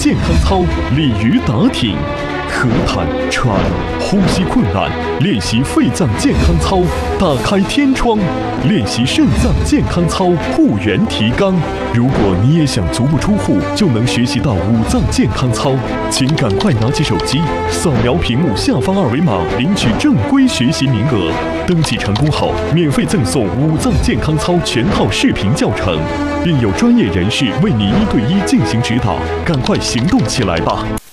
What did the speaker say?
健康操，鲤鱼打挺。咳痰、喘、呼吸困难，练习肺脏健康操；打开天窗，练习肾脏健康操，护元提肛。如果你也想足不出户就能学习到五脏健康操，请赶快拿起手机，扫描屏幕下方二维码，领取正规学习名额。登记成功后，免费赠送五脏健康操全套视频教程，并有专业人士为你1对1进行指导。赶快行动起来吧！